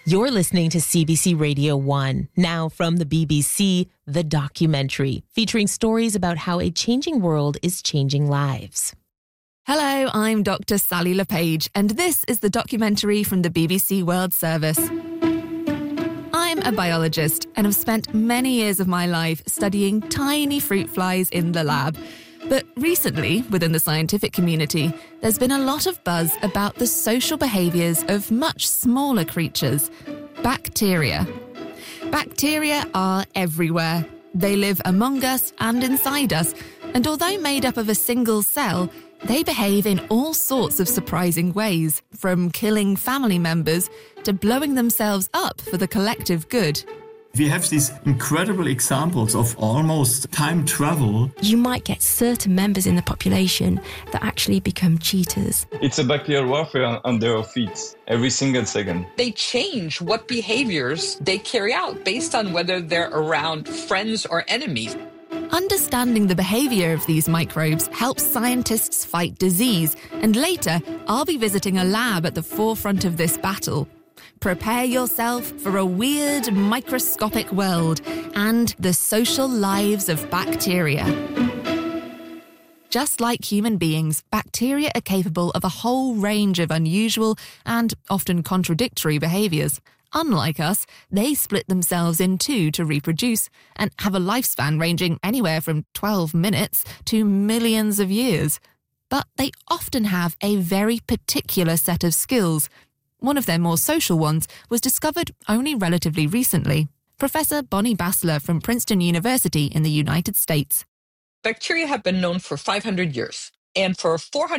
You're listening to CBC Radio 1. Now from the BBC, The Documentary, featuring stories about how a changing world is changing lives. Hello, I'm Dr. Sally LePage, and this is the documentary from the BBC World Service. I'm a biologist and have spent many years of my life studying tiny fruit flies in the lab. But recently, within the scientific community, there's been a lot of buzz about the social behaviours of much smaller creatures, bacteria. Bacteria are everywhere. They live among us and inside us, and although made up of a single cell, they behave in all sorts of surprising ways, from killing family members to blowing themselves up for the collective good. We have these incredible examples of almost time travel. You might get certain members in the population that actually become cheaters. It's a bacterial warfare under our feet every single second. They change what behaviors they carry out based on whether they're around friends or enemies. Understanding the behaviour of these microbes helps scientists fight disease, and later I'll be visiting a lab at the forefront of this battle. Prepare yourself for a weird, microscopic world and the social lives of bacteria. Just like human beings, bacteria are capable of a whole range of unusual and often contradictory behaviours. Unlike us, they split themselves in two to reproduce and have a lifespan ranging anywhere from 12 minutes to millions of years. But they often have a very particular set of skills. One of their more social ones was discovered only relatively recently. Professor Bonnie Bassler from Princeton University in the United States. Bacteria have been known for 500 years. And for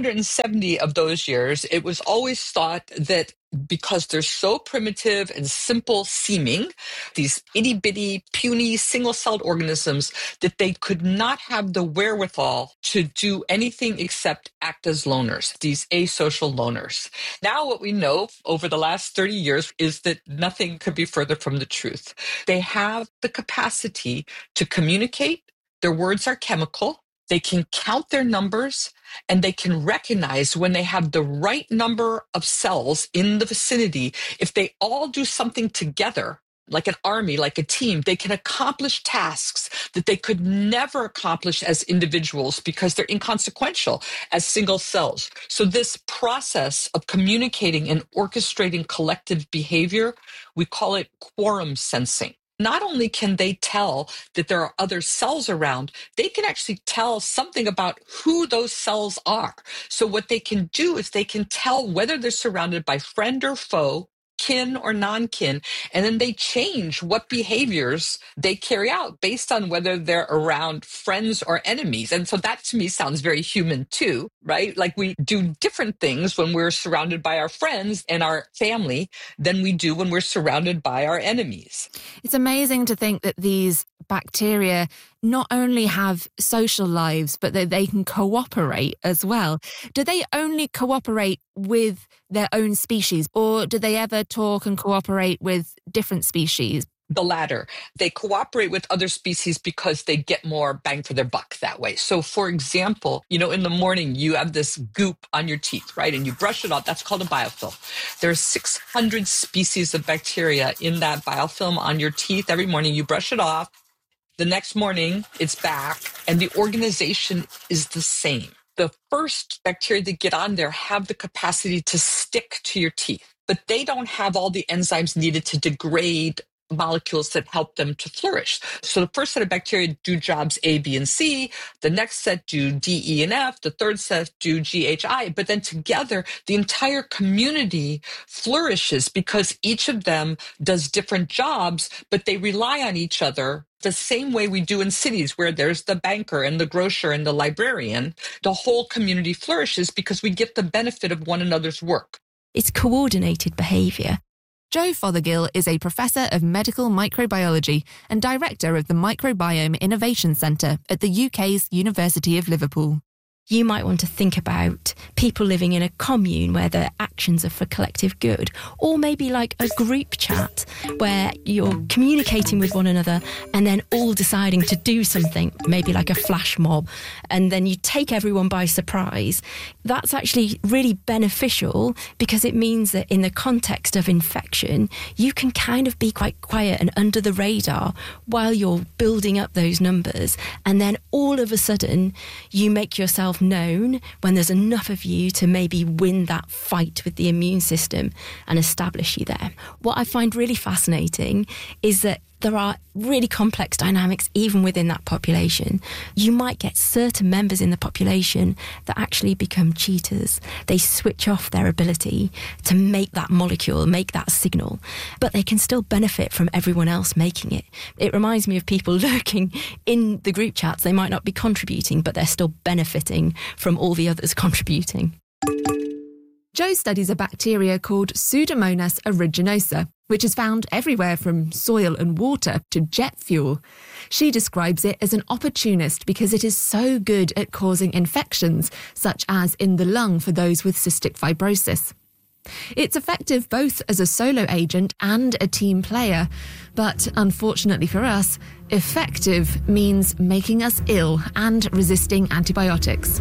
470 of those years, it was always thought that because they're so primitive and simple seeming, these itty-bitty, puny, single-celled organisms, that they could not have the wherewithal to do anything except act as loners, these asocial loners. Now what we know over the last 30 years is that nothing could be further from the truth. They have the capacity to communicate. Their words are chemical. They can count their numbers, and they can recognize when they have the right number of cells in the vicinity. If they all do something together, like an army, like a team, they can accomplish tasks that they could never accomplish as individuals because they're inconsequential as single cells. So this process of communicating and orchestrating collective behavior, we call it quorum sensing. Not only can they tell that there are other cells around, they can actually tell something about who those cells are. So what they can do is they can tell whether they're surrounded by friend or foe, kin or non-kin, and then they change what behaviors they carry out based on whether they're around friends or enemies. And so that to me sounds very human too, right? Like we do different things when we're surrounded by our friends and our family than we do when we're surrounded by our enemies. It's amazing to think that these bacteria not only have social lives, but that they can cooperate as well. Do they only cooperate with their own species, or do they ever talk and cooperate with different species? The latter. They cooperate with other species because they get more bang for their buck that way. So for example, in the morning you have this goop on your teeth, right? And you brush it off. That's called a biofilm. There are 600 species of bacteria in that biofilm on your teeth. Every morning you brush it off. The next morning it's back, and the organization is the same. The first bacteria that get on there have the capacity to stick to your teeth, but they don't have all the enzymes needed to degrade molecules that help them to flourish. So the first set of bacteria do jobs A, B, and C. The next set do D, E, and F. The third set do G, H, I. But then together, the entire community flourishes because each of them does different jobs, but they rely on each other the same way we do in cities where there's the banker and the grocer and the librarian. The whole community flourishes because we get the benefit of one another's work. It's coordinated behaviour. Jo Fothergill is a professor of medical microbiology and director of the Microbiome Innovation Centre at the UK's University of Liverpool. You might want to think about people living in a commune where their actions are for collective good, or maybe like a group chat where you're communicating with one another and then all deciding to do something, maybe like a flash mob, and then you take everyone by surprise. That's actually really beneficial because it means that in the context of infection, you can kind of be quite quiet and under the radar while you're building up those numbers, and then all of a sudden you make yourself known when there's enough of you to maybe win that fight with the immune system and establish you there. What I find really fascinating is that there are really complex dynamics even within that population. You might get certain members in the population that actually become cheaters. They switch off their ability to make that molecule, make that signal, but they can still benefit from everyone else making it. It reminds me of people lurking in the group chats. They might not be contributing, but they're still benefiting from all the others contributing. Jo studies a bacteria called Pseudomonas aeruginosa, which is found everywhere from soil and water to jet fuel. She describes it as an opportunist because it is so good at causing infections, such as in the lung for those with cystic fibrosis. It's effective both as a solo agent and a team player, but unfortunately for us, effective means making us ill and resisting antibiotics.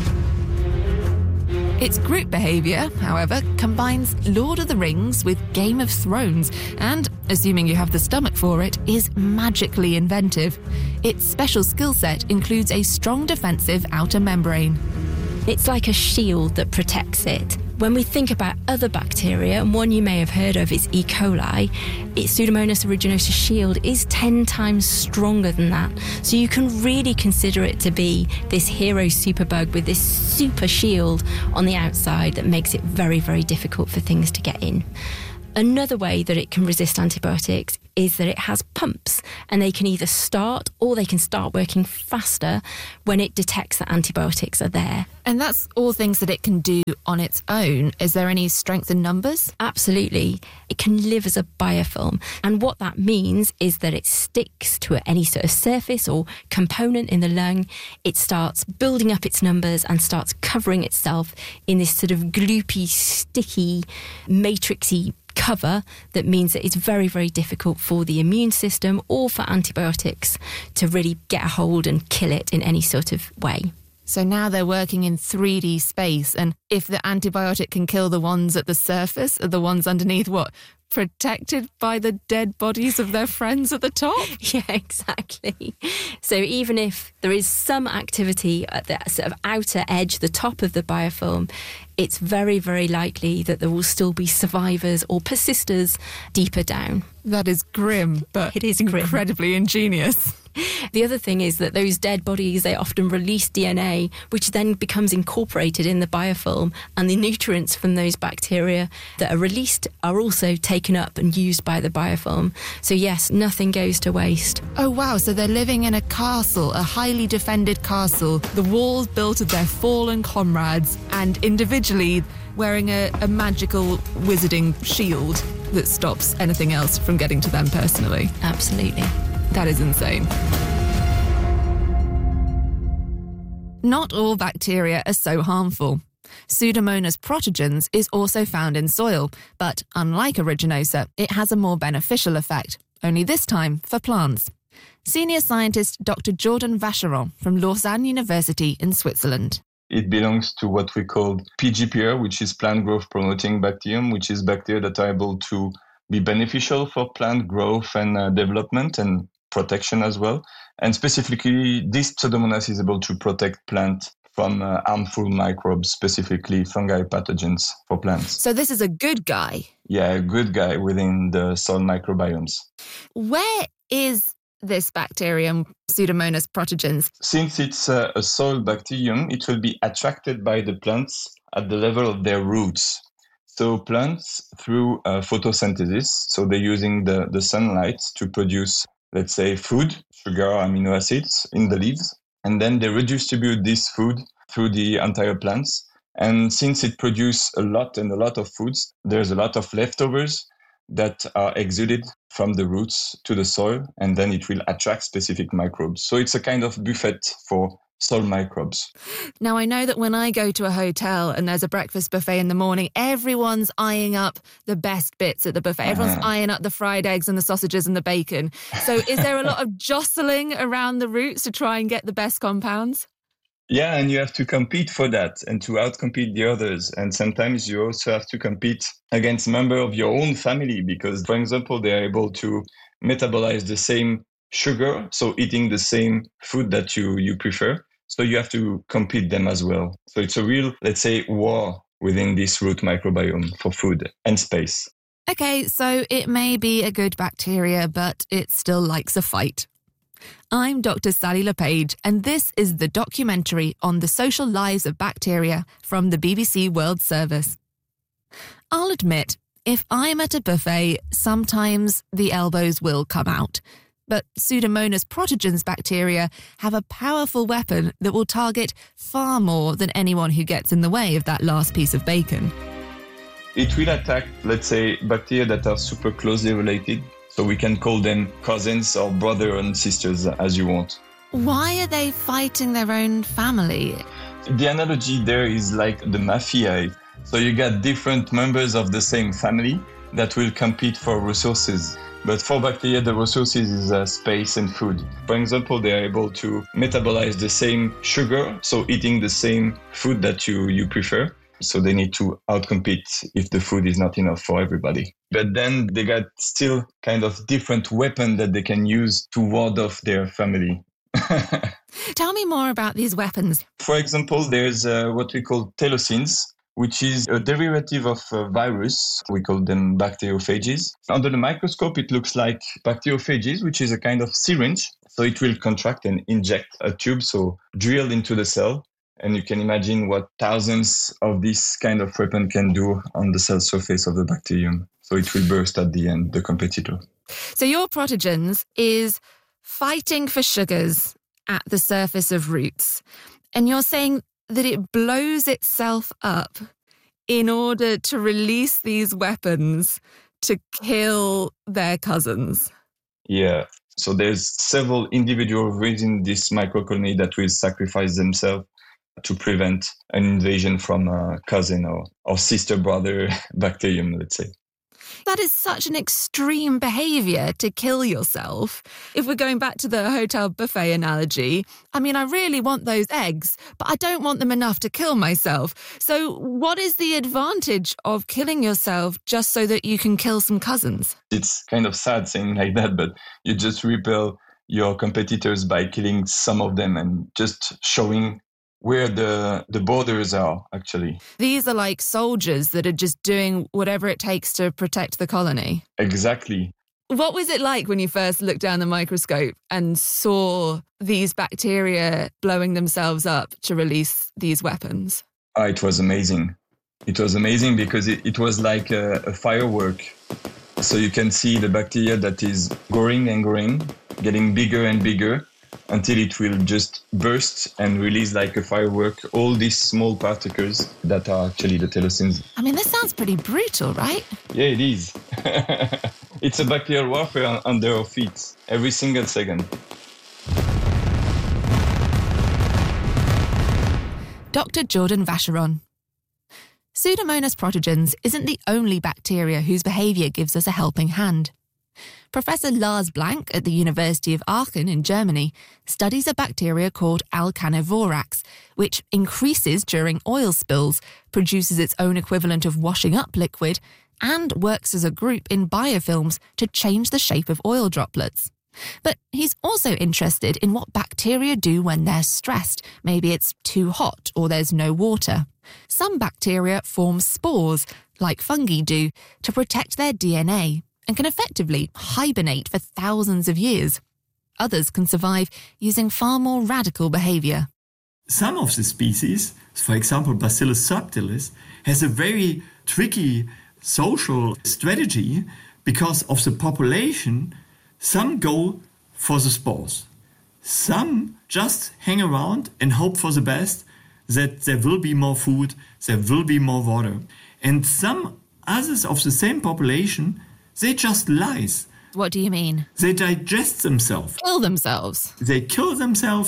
Its group behaviour, however, combines Lord of the Rings with Game of Thrones and, assuming you have the stomach for it, is magically inventive. Its special skill set includes a strong defensive outer membrane. It's like a shield that protects it. When we think about other bacteria, and one you may have heard of is E. coli, its Pseudomonas aeruginosa shield is 10 times stronger than that. So you can really consider it to be this hero superbug with this super shield on the outside that makes it very, very difficult for things to get in. Another way that it can resist antibiotics is that it has pumps, and they can either start or they can start working faster when it detects that antibiotics are there. And that's all things that it can do on its own. Is there any strength in numbers? Absolutely. It can live as a biofilm. And what that means is that it sticks to any sort of surface or component in the lung. It starts building up its numbers and starts covering itself in this sort of gloopy, sticky, matrixy cover that means that it's very, very difficult for the immune system or for antibiotics to really get a hold and kill it in any sort of way. So now they're working in 3D space, and if the antibiotic can kill the ones at the surface, are the ones underneath what? Protected by the dead bodies of their friends at the top? Yeah, exactly. So even if there is some activity at the sort of outer edge, the top of the biofilm, it's very, very likely that there will still be survivors or persisters deeper down. That is grim, but it is grim. Incredibly ingenious. The other thing is that those dead bodies, they often release DNA, which then becomes incorporated in the biofilm, and the nutrients from those bacteria that are released are also taken up and used by the biofilm. So yes, nothing goes to waste. Oh wow, so they're living in a castle, a highly defended castle, the walls built of their fallen comrades, and individually wearing a magical wizarding shield that stops anything else from getting to them personally. Absolutely. That is insane. Not all bacteria are so harmful. Pseudomonas protogens is also found in soil, but unlike aeruginosa, it has a more beneficial effect, only this time for plants. Senior scientist Dr. Jordan Vacheron from Lausanne University in Switzerland. It belongs to what we call PGPR, which is plant growth promoting bacterium, which is bacteria that are able to be beneficial for plant growth and development and protection as well. And specifically, this Pseudomonas is able to protect plant from harmful microbes, specifically fungi pathogens for plants. So this is a good guy? Yeah, a good guy within the soil microbiomes. Where is this bacterium, Pseudomonas protogens? Since it's a soil bacterium, it will be attracted by the plants at the level of their roots. So plants, through photosynthesis, so they're using the sunlight to produce, let's say, food, sugar, amino acids in the leaves, and then they redistribute this food through the entire plants. And since it produces a lot of foods, there's a lot of leftovers that are exuded from the roots to the soil, and then it will attract specific microbes. So it's a kind of buffet for soil microbes. Now, I know that when I go to a hotel and there's a breakfast buffet in the morning, everyone's eyeing up the best bits at the buffet. Everyone's eyeing up the fried eggs and the sausages and the bacon. So is there a lot of jostling around the routes to try and get the best compounds? Yeah, and you have to compete for that and to outcompete the others. And sometimes you also have to compete against members of your own family because, for example, they are able to metabolize the same sugar, so eating the same food that you prefer. So you have to compete them as well. So it's a real, let's say, war within this root microbiome for food and space. Okay, so it may be a good bacteria, but it still likes a fight. I'm Dr. Sally LePage, and this is the documentary on the social lives of bacteria from the BBC World Service. I'll admit, if I'm at a buffet, sometimes the elbows will come out. But Pseudomonas protogens bacteria have a powerful weapon that will target far more than anyone who gets in the way of that last piece of bacon. It will attack, let's say, bacteria that are super closely related. So we can call them cousins or brother and sisters as you want. Why are they fighting their own family? The analogy there is like the mafia. So you got different members of the same family that will compete for resources. But for bacteria, the resources is space and food. For example, they are able to metabolize the same sugar, so eating the same food that you prefer. So they need to outcompete if the food is not enough for everybody. But then they got still kind of different weapon that they can use to ward off their family. Tell me more about these weapons. For example, there's what we call telosins, which is a derivative of a virus. We call them bacteriophages. Under the microscope, it looks like bacteriophages, which is a kind of syringe. So it will contract and inject a tube, so drilled into the cell. And you can imagine what thousands of this kind of weapon can do on the cell surface of the bacterium. So it will burst at the end, the competitor. So your protogens is fighting for sugars at the surface of roots. And you're saying that it blows itself up in order to release these weapons to kill their cousins. Yeah. So there's several individuals within this microcolony that will sacrifice themselves to prevent an invasion from a cousin or sister brother bacterium, let's say. That is such an extreme behaviour to kill yourself. If we're going back to the hotel buffet analogy, I mean, I really want those eggs, but I don't want them enough to kill myself. So what is the advantage of killing yourself just so that you can kill some cousins? It's kind of sad saying like that, but you just repel your competitors by killing some of them and just showing where the borders are, actually. These are like soldiers that are just doing whatever it takes to protect the colony. Exactly. What was it like when you first looked down the microscope and saw these bacteria blowing themselves up to release these weapons? It was amazing. It was amazing because it was like a firework. So you can see the bacteria that is growing and growing, getting bigger and bigger, until it will just burst and release like a firework all these small particles that are actually the telosins. I mean, this sounds pretty brutal, right? Yeah, it is. It's a bacterial warfare under our feet every single second. Dr. Jordan Vacheron. Pseudomonas protogens isn't the only bacteria whose behaviour gives us a helping hand. Professor Lars Blank at the University of Aachen in Germany studies a bacteria called Alcanovorax, which increases during oil spills, produces its own equivalent of washing up liquid, and works as a group in biofilms to change the shape of oil droplets. But he's also interested in what bacteria do when they're stressed. Maybe it's too hot or there's no water. Some bacteria form spores, like fungi do, to protect their DNA, and can effectively hibernate for thousands of years. Others can survive using far more radical behaviour. Some of the species, for example Bacillus subtilis, has a very tricky social strategy because of the population. Some go for the spores. Some just hang around and hope for the best, that there will be more food, there will be more water. And some others of the same population, they just lies. What do you mean? They digest themselves. Kill themselves. They kill themselves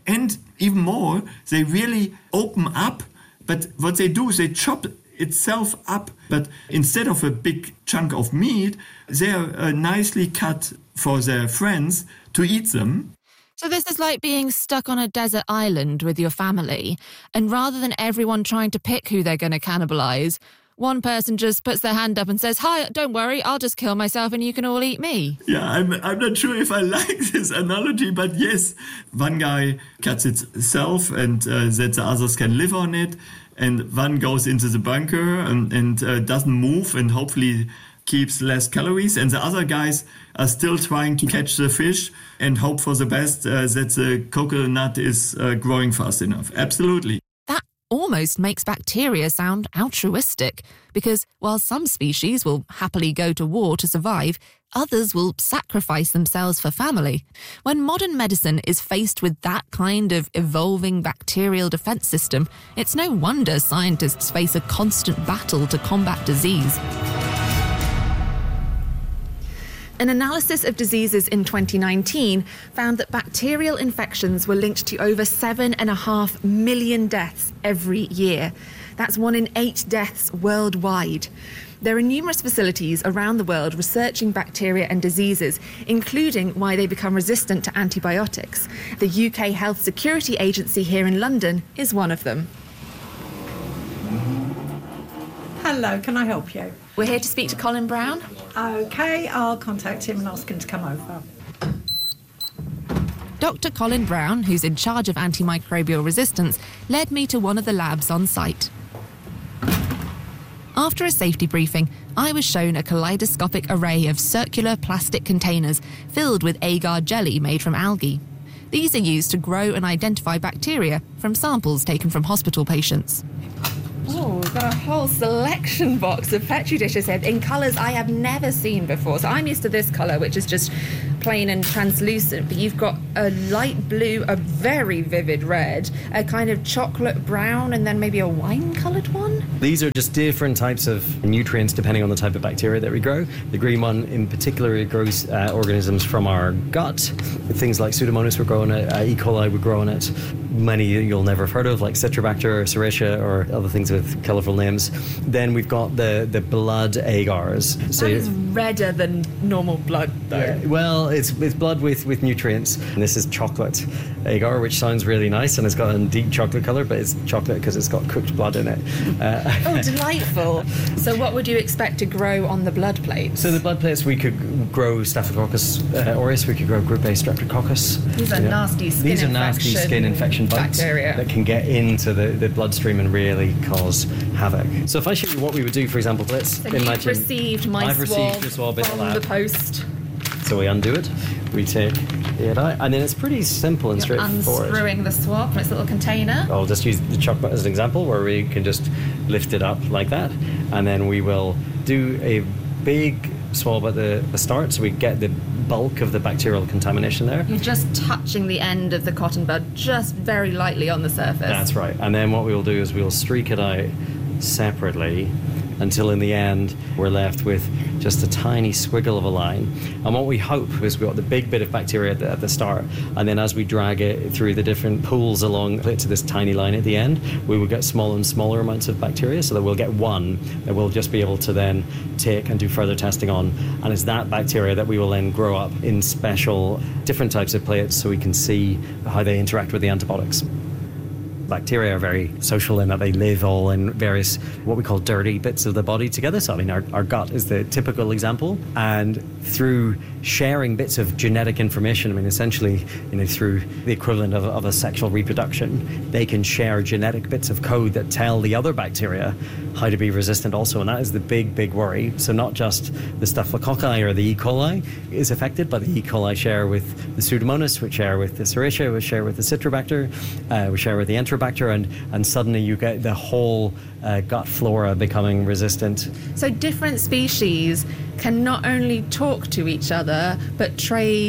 And even more, they really open up. But what they do is they chop itself up. But instead of a big chunk of meat, they are nicely cut for their friends to eat them. So this is like being stuck on a desert island with your family, and rather than everyone trying to pick who they're going to cannibalize, one person just puts their hand up and says, "Hi, don't worry, I'll just kill myself and you can all eat me." Yeah, I'm not sure if I like this analogy, but yes, one guy cuts itself and that the others can live on it, and one goes into the bunker and doesn't move and hopefully keeps less calories, and the other guys are still trying to catch the fish and hope for the best, that the coconut is growing fast enough. Absolutely. That almost makes bacteria sound altruistic, because while some species will happily go to war to survive, others will sacrifice themselves for family. When modern medicine is faced with that kind of evolving bacterial defense system, it's no wonder scientists face a constant battle to combat disease. An analysis of diseases in 2019 found that bacterial infections were linked to over 7.5 million deaths every year. That's 1 in 8 deaths worldwide. There are numerous facilities around the world researching bacteria and diseases, including why they become resistant to antibiotics. The UK Health Security Agency here in London is one of them. Hello, can I help you? We're here to speak to Colin Brown. OK, I'll contact him and ask him to come over. Dr. Colin Brown, who's in charge of antimicrobial resistance, led me to one of the labs on site. After a safety briefing, I was shown a kaleidoscopic array of circular plastic containers filled with agar jelly made from algae. These are used to grow and identify bacteria from samples taken from hospital patients. Oh, we've got a whole selection box of Petri dishes here in colours I have never seen before. So I'm used to this colour, which is just plain and translucent, but you've got a light blue, a very vivid red, a kind of chocolate brown, and then maybe a wine-coloured one. These are just different types of nutrients depending on the type of bacteria that we grow. The green one in particular grows organisms from our gut. Things like Pseudomonas would grow on it, E. coli would grow on it. Many you'll never have heard of, like Citrobacter or Serratia or other things with colourful names. Then we've got the blood agars. So that is redder than normal blood, though. Yeah, well, it's blood with nutrients. And this is chocolate agar, which sounds really nice, and it's got a deep chocolate colour, but it's chocolate because it's got cooked blood in it. Oh, delightful. So what would you expect to grow on the blood plates? So the blood plates, we could grow Staphylococcus aureus, we could grow Group A Streptococcus. These are nasty skin infection bugs bacteria that can get into the bloodstream and really cause havoc. So if I show you what we would do, for example, let's imagine... I've received your swab in from the lab. The post. So we undo it, we take it out, and then it's pretty simple and straightforward. Unscrewing the swab from its little container. I'll just use the chocolate as an example, where we can just lift it up like that, and then we will do a big swab at the start, so we get the bulk of the bacterial contamination there. You're just touching the end of the cotton bud, just very lightly on the surface. That's right. And then what we'll do is we'll streak it out separately until in the end we're left with just a tiny swiggle of a line. And what we hope is we've got the big bit of bacteria at the start, and then as we drag it through the different pools along to this tiny line at the end, we will get smaller and smaller amounts of bacteria, so that we'll get one that we'll just be able to then take and do further testing on. And it's that bacteria that we will then grow up in special different types of plates so we can see how they interact with the antibiotics. Bacteria are very social in that they live all in various what we call dirty bits of the body together. So I mean our gut is the typical example, and through sharing bits of genetic information, I mean essentially through the equivalent of a sexual reproduction, they can share genetic bits of code that tell the other bacteria how to be resistant also, and that is the big worry. So not just the Staphylococci or the E. coli is affected, but the E. coli share with the Pseudomonas, which share with the Serratia, which share with the Citrobacter, we share with the Enterobacter, and suddenly you get the whole gut flora becoming resistant. So different species can not only talk to each other, but trade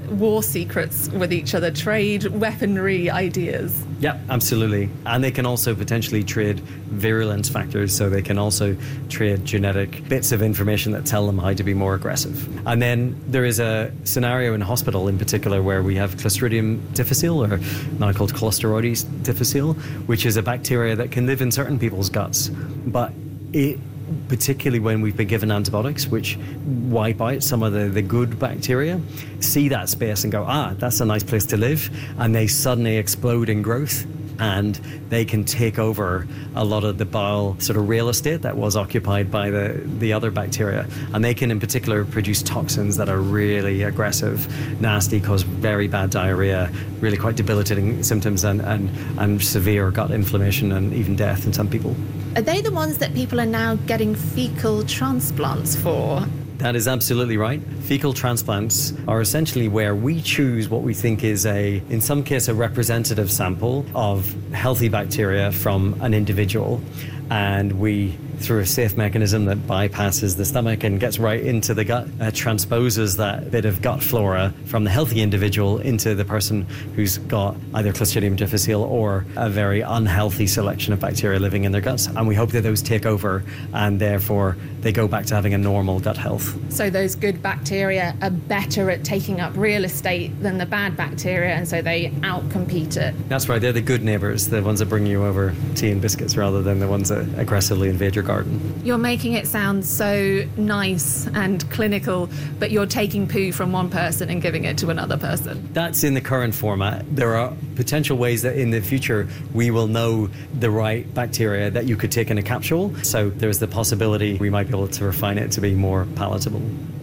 war secrets with each other, trade weaponry ideas. Yeah, absolutely. And they can also potentially trade virulence factors, so they can also trade genetic bits of information that tell them how to be more aggressive. And then there is a scenario in hospital in particular where we have Clostridium difficile, or now called Clostridoides difficile, which is a bacteria that can live in certain people's guts, but it, particularly when we've been given antibiotics which wipe out some of the good bacteria, see that space and go, that's a nice place to live, and they suddenly explode in growth, and they can take over a lot of the bowel sort of real estate that was occupied by the other bacteria. And they can in particular produce toxins that are really aggressive, nasty, cause very bad diarrhea, really quite debilitating symptoms, and severe gut inflammation and even death in some people. Are they the ones that people are now getting fecal transplants for? That is absolutely right. Fecal transplants are essentially where we choose what we think is in some case, a representative sample of healthy bacteria from an individual. And we, through a safe mechanism that bypasses the stomach and gets right into the gut, transposes that bit of gut flora from the healthy individual into the person who's got either Clostridium difficile or a very unhealthy selection of bacteria living in their guts. And we hope that those take over, and therefore they go back to having a normal gut health. So those good bacteria are better at taking up real estate than the bad bacteria, and so they outcompete it. That's right. They're the good neighbours, the ones that bring you over tea and biscuits rather than the ones that aggressively invade your garden. You're making it sound so nice and clinical, but you're taking poo from one person and giving it to another person. That's in the current format. There are potential ways that in the future we will know the right bacteria that you could take in a capsule. So there's the possibility we might be able to refine it to be more palatable.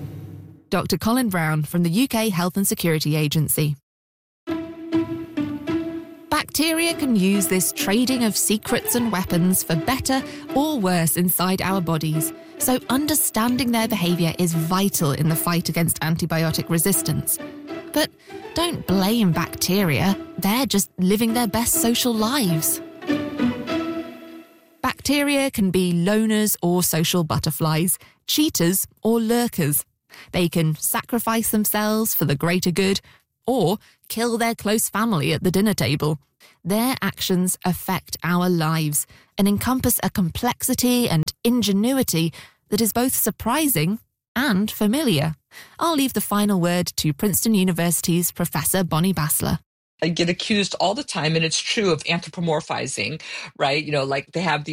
Dr. Colin Brown from the UK Health and Security Agency. Bacteria can use this trading of secrets and weapons for better or worse inside our bodies, so understanding their behaviour is vital in the fight against antibiotic resistance. But don't blame bacteria, they're just living their best social lives. Bacteria can be loners or social butterflies, cheaters or lurkers. They can sacrifice themselves for the greater good, or kill their close family at the dinner table. Their actions affect our lives and encompass a complexity and ingenuity that is both surprising and familiar. I'll leave the final word to Princeton University's Professor Bonnie Bassler. I get accused all the time, and it's true, of anthropomorphizing, right? Like they have these